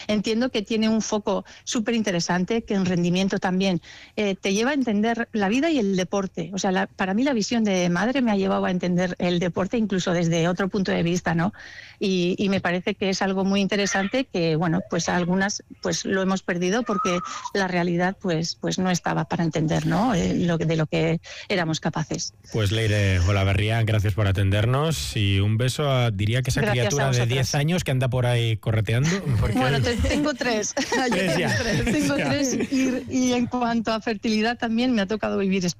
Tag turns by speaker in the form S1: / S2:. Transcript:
S1: entiendo que tiene un foco súper interesante, que en rendimiento también te lleva a entender la vida y el deporte. O sea, para mí la visión de madre me ha llevado a entender el deporte incluso desde otro punto de vista, ¿no? Y me parece que es algo muy interesante que, bueno, pues algunas pues lo hemos perdido porque la realidad pues no estaba para entender, ¿no? De lo que éramos capaces.
S2: Pues Leire Olaverría, gracias por atendernos y un beso a, diría que esa
S1: Gracias
S2: criatura de 10 años que anda por ahí correteando.
S1: Bueno, tengo 3.
S2: Tengo 3
S1: y en cuanto a fertilidad también me ha tocado vivir